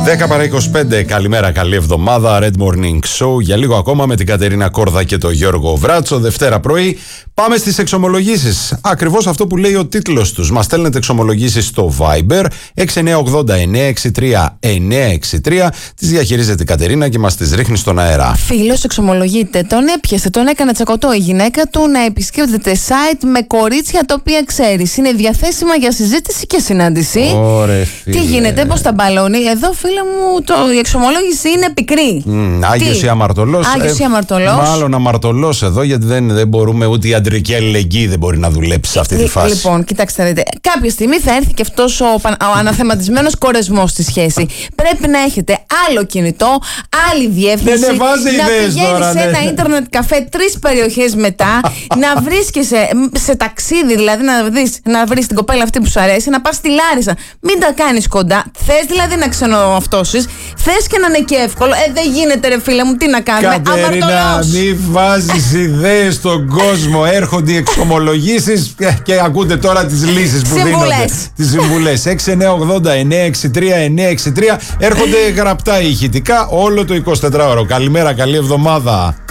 10 παρά 25, καλημέρα, καλή εβδομάδα. Red Morning Show για λίγο ακόμα με την Κατερίνα Κόρδα και τον Γιώργο Βράτσο. Δευτέρα πρωί. Πάμε στις εξομολογήσεις. Ακριβώς αυτό που λέει ο τίτλος τους. Μας στέλνετε εξομολογήσεις στο Viber 6980-963-963. Τις διαχειρίζεται η Κατερίνα και μας τις ρίχνει στον αέρα. Φίλος εξομολογείται. Τον έπιασε, τον έκανε τσακωτό η γυναίκα του να επισκέπτεται site με κορίτσια τα οποία ξέρεις. Είναι διαθέσιμα για συζήτηση και συνάντηση. Ωραία, φίλε. Τι γίνεται, πώς τα μπαλώνει. Εδώ, φίλε μου, η εξομολόγηση είναι πικρή. Άγιος ή αμαρτωλός. Άγιος ή αμαρτωλός. Μάλλον αμαρτωλός εδώ, γιατί δεν μπορούμε, ούτε η αντρική αλληλεγγύη δεν μπορεί να δουλέψει σε αυτή τη φάση. Λοιπόν, κοιτάξτε, δείτε. Κάποια στιγμή θα έρθει και αυτός ο αναθεματισμένος κορεσμός στη σχέση. Πρέπει να έχετε άλλο κινητό, άλλη διεύθυνση. Δεν βάζει να ιδέες πηγαίνεις τώρα, σε ένα ίντερνετ καφέ 3 περιοχές μετά, να βρίσκεσαι σε ταξίδι, δηλαδή να βρεις την κοπέλα αυτή που σου αρέσει, να πας στη Λάρισα. Μην τα κάνεις κοντά. Θες δηλαδή να ξενοαυτώσεις, θες και να είναι και εύκολο. Δεν γίνεται, ρε φίλε μου, τι να κάνουμε. Κατερίνα, μη βάζεις ιδέες στον κόσμο. Έρχονται οι εξομολογήσεις και ακούτε τώρα τις λύσεις που δίνονται. Τις συμβουλές. 6980-963-963. Έρχονται γραπτά ηχητικά όλο το 24ωρο. Καλημέρα, καλή εβδομάδα.